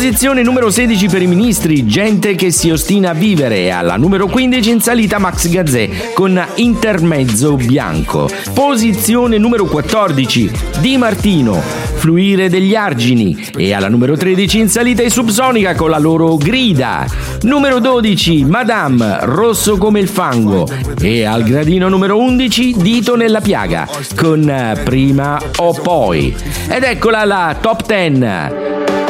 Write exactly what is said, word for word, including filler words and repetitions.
Posizione numero sedici per i ministri, Gente che si ostina a vivere. E alla numero quindici in salita Max Gazzè con Intermezzo Bianco. Posizione numero quattordici, Di Martino, Fluire degli argini. E alla numero tredici in salita i Subsonica con la loro Grida. Numero dodici, Madame, Rosso come il fango. E al gradino numero undici, Dito nella piaga con Prima o poi. Ed eccola la top dieci